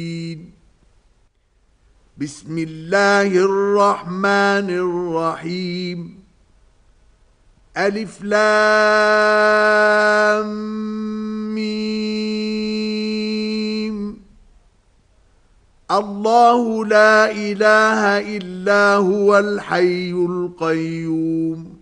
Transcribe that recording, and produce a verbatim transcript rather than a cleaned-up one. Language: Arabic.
بسم الله الرحمن الرحيم ألف لام ميم الله لا إله إلا هو الحي القيوم